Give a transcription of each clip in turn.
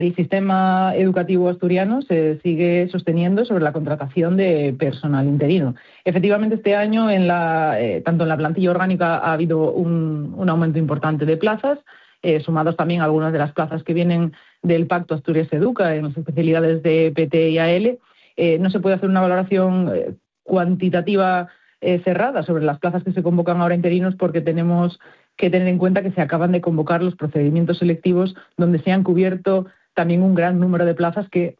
El sistema educativo asturiano se sigue sosteniendo sobre la contratación de personal interino. Efectivamente, este año, tanto en la plantilla orgánica ha habido un aumento importante de plazas, sumados también a algunas de las plazas que vienen del Pacto Asturias Educa en las especialidades de PT y AL. No se puede hacer una valoración cuantitativa cerrada sobre las plazas que se convocan ahora interinos, porque tenemos que tener en cuenta que se acaban de convocar los procedimientos selectivos donde se han cubierto también un gran número de plazas que,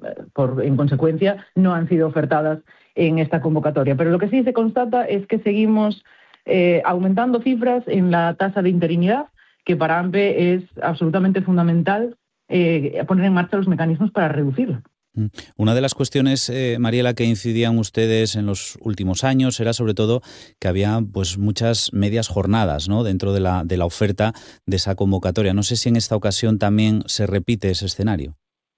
en consecuencia, no han sido ofertadas en esta convocatoria. Pero lo que sí se constata es que seguimos aumentando cifras en la tasa de interinidad, que para AMPE es absolutamente fundamental poner en marcha los mecanismos para reducirla. Una de las cuestiones, Mariela, que incidían ustedes en los últimos años era sobre todo que había pues muchas medias jornadas, ¿no?, dentro de la oferta de esa convocatoria. No sé si en esta ocasión también se repite ese escenario.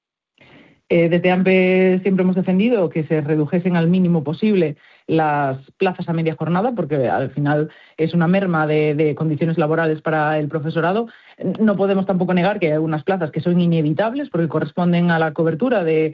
Desde AMPE siempre hemos defendido que se redujesen al mínimo posible las plazas a media jornada, porque al final es una merma de condiciones laborales para el profesorado. No podemos tampoco negar que hay algunas plazas que son inevitables porque corresponden a la cobertura de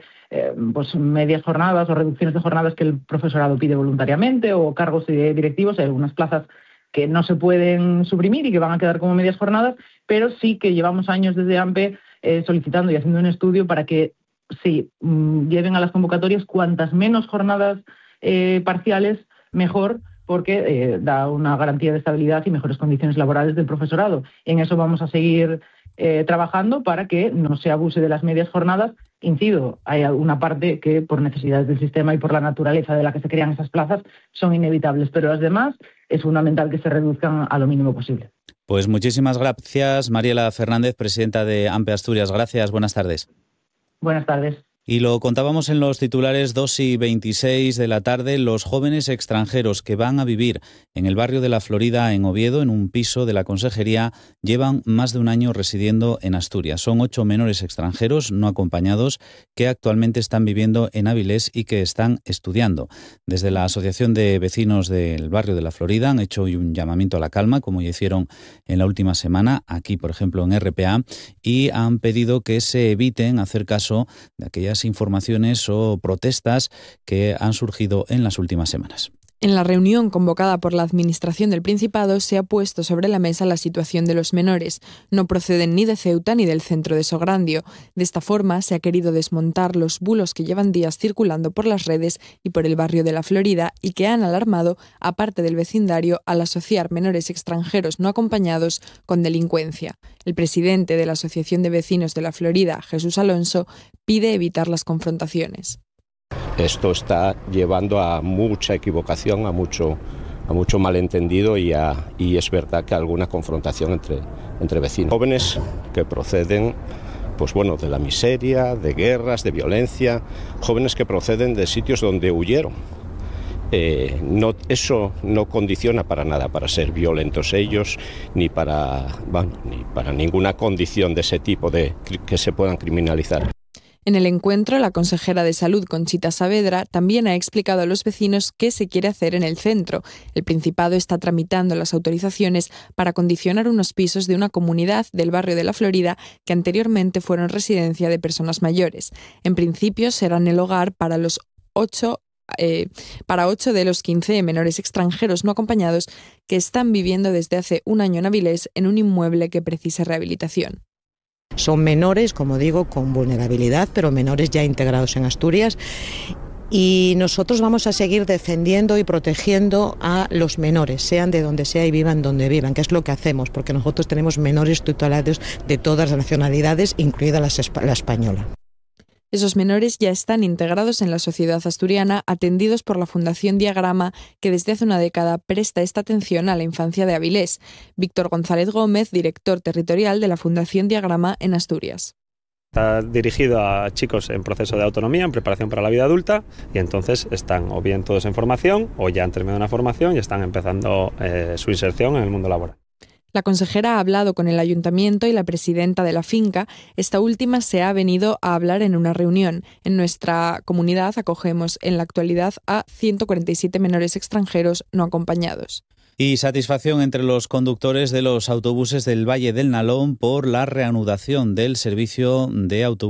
medias jornadas o reducciones de jornadas que el profesorado pide voluntariamente, o cargos directivos. Hay algunas plazas que no se pueden suprimir y que van a quedar como medias jornadas, pero sí que llevamos años desde AMPE solicitando y haciendo un estudio para que lleven a las convocatorias cuantas menos jornadas parciales, mejor, porque da una garantía de estabilidad y mejores condiciones laborales del profesorado. En eso vamos a seguir trabajando para que no se abuse de las medias jornadas. Incido, hay alguna parte que por necesidades del sistema y por la naturaleza de la que se crean esas plazas son inevitables, pero las demás es fundamental que se reduzcan a lo mínimo posible. Pues muchísimas gracias, Mariela Fernández, presidenta de AMPE Asturias. Gracias, buenas tardes. Buenas tardes. Y lo contábamos en los titulares 2:26 de la tarde, los jóvenes extranjeros que van a vivir en el barrio de La Florida, en Oviedo, en un piso de la Consejería, llevan más de un año residiendo en Asturias. Son 8 menores extranjeros no acompañados que actualmente están viviendo en Avilés y que están estudiando. Desde la Asociación de Vecinos del barrio de La Florida han hecho un llamamiento a la calma, como ya hicieron en la última semana, aquí por ejemplo en RPA, y han pedido que se eviten hacer caso de aquellas informaciones o protestas que han surgido en las últimas semanas. En la reunión convocada por la Administración del Principado se ha puesto sobre la mesa la situación de los menores. No proceden ni de Ceuta ni del centro de Sograndio. De esta forma se ha querido desmontar los bulos que llevan días circulando por las redes y por el barrio de La Florida y que han alarmado, aparte del vecindario, al asociar menores extranjeros no acompañados con delincuencia. El presidente de la Asociación de Vecinos de La Florida, Jesús Alonso, pide evitar las confrontaciones. Esto está llevando a mucha equivocación, a mucho malentendido y es verdad que alguna confrontación entre vecinos. Jóvenes que proceden de la miseria, de guerras, de violencia, jóvenes que proceden de sitios donde huyeron. Eso no condiciona para nada para ser violentos ellos, ni para ninguna condición de ese tipo que se puedan criminalizar. En el encuentro, la consejera de Salud, Conchita Saavedra, también ha explicado a los vecinos qué se quiere hacer en el centro. El Principado está tramitando las autorizaciones para condicionar unos pisos de una comunidad del barrio de La Florida que anteriormente fueron residencia de personas mayores. En principio serán el hogar para 8 de los 15 menores extranjeros no acompañados que están viviendo desde hace un año en Avilés en un inmueble que precisa rehabilitación. Son menores, como digo, con vulnerabilidad, pero menores ya integrados en Asturias. Y nosotros vamos a seguir defendiendo y protegiendo a los menores, sean de donde sea y vivan donde vivan, que es lo que hacemos, porque nosotros tenemos menores tutelados de todas las nacionalidades, incluida la española. Esos menores ya están integrados en la sociedad asturiana, atendidos por la Fundación Diagrama, que desde hace una década presta esta atención a la infancia de Avilés. Víctor González Gómez, director territorial de la Fundación Diagrama en Asturias. Está dirigido a chicos en proceso de autonomía, en preparación para la vida adulta, y entonces están o bien todos en formación o ya han terminado una formación y están empezando su inserción en el mundo laboral. La consejera ha hablado con el ayuntamiento y la presidenta de la finca. Esta última se ha venido a hablar en una reunión. En nuestra comunidad acogemos en la actualidad a 147 menores extranjeros no acompañados. Y satisfacción entre los conductores de los autobuses del Valle del Nalón por la reanudación del servicio de autobuses